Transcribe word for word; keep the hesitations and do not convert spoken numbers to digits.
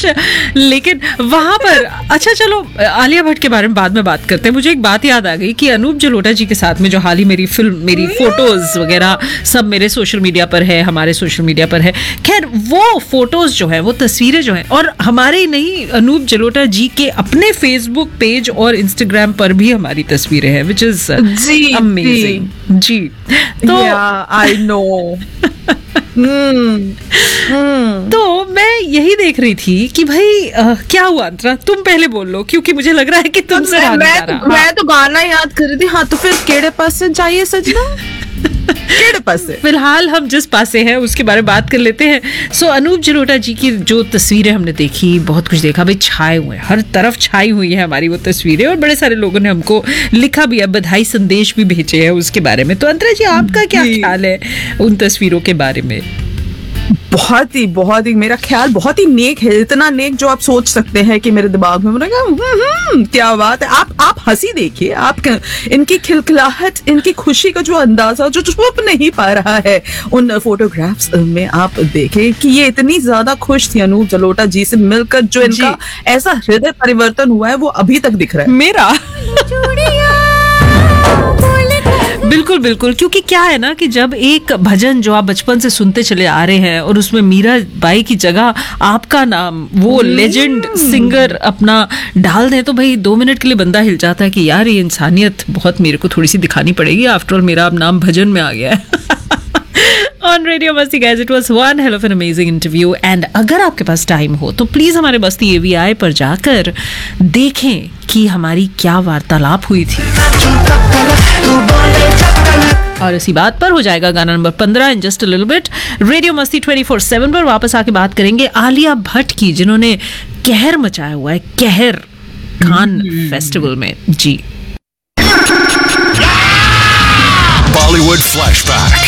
Much. लेकिन वहां पर अच्छा चलो आलिया भट्ट के बारे में बाद में बात करते हैं। मुझे एक बात याद आ गई कि अनूप जलोटा जी के साथ में जो हाल ही मेरी फिल्म मेरी फोटोज वगैरह सब मेरे सोशल मीडिया पर है, हमारे सोशल मीडिया पर है। खैर वो फोटोज जो है, वो तस्वीरें जो हैं, और हमारे ही नहीं अनूप जलोटा जी के अपने फेसबुक पेज और इंस्टाग्राम पर भी हमारी तस्वीरें हैं, विच इज अमेजिंग जी। तो आई नो Hmm. Hmm. तो मैं यही देख रही थी कि भाई आ, क्या हुआ अंतरा, तुम पहले बोल लो क्योंकि मुझे लग रहा है कि तुमसे मैं, मैं, रहा। तो, मैं तो गाना याद कर रही थी। हाँ तो फिर केड़े पास से चाहिए सजना? केड़े पास से? फिलहाल हम जिस पासे हैं उसके बारे में बात कर लेते हैं। सो अनूप जलोटा जी की जो तस्वीरें हमने देखी, बहुत कुछ देखा भाई, छाए हुए हर तरफ छाई हुई है हमारी वो तस्वीरें, और बड़े सारे लोगों ने हमको लिखा भी है, बधाई संदेश भी भेजे हैं उसके बारे में। तो अंतरा जी आपका क्या ख्याल है उन तस्वीरों के बारे में? बहुत ही बहुत ही मेरा ख्याल बहुत ही नेक है, इतना नेक जो आप सोच सकते हैं कि मेरे दिमाग में मैंने कहा क्या बात है। आप आप हंसी देखिए, आप इनकी खिलखिलाहट, इनकी खुशी का जो अंदाजा जो छुप नहीं पा रहा है उन फोटोग्राफ्स में। आप देखें कि ये इतनी ज्यादा खुश थी अनूप जलोटा जी से मिलकर, जो इनका ऐसा हृदय परिवर्तन हुआ है वो अभी तक दिख रहा है मेरा। बिल्कुल बिल्कुल, क्योंकि क्या है ना कि जब एक भजन जो आप बचपन से सुनते चले आ रहे हैं और उसमें मीरा बाई की जगह आपका नाम वो लेजेंड सिंगर अपना डाल दें, तो भाई दो मिनट के लिए बंदा हिल जाता है कि यार ये इंसानियत बहुत मेरे को थोड़ी सी दिखानी पड़ेगी। आफ्टर ऑल मेरा अब नाम भजन में आ गया है। On Radio Masti guys, it was one hell of an amazing interview, and अगर आपके पास टाइम हो तो प्लीज हमारे मस्ती ए वी आई पर जाकर देखें कि हमारी क्या वार्तालाप हुई थी। और इसी बात पर हो जाएगा गाना नंबर पंद्रह in just a little bit. Radio मस्ती ट्वेंटी फोर सेवन पर वापस आके बात करेंगे आलिया भट्ट की, जिन्होंने कहर मचाया हुआ है, कहर खान फेस्टिवल में जी। Bollywood Flashback.